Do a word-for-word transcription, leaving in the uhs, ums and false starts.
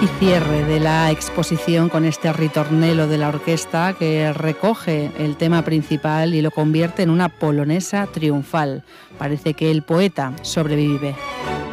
Y cierre de la exposición con este ritornello de la orquesta que recoge el tema principal y lo convierte en una polonesa triunfal. Parece que el poeta sobrevive.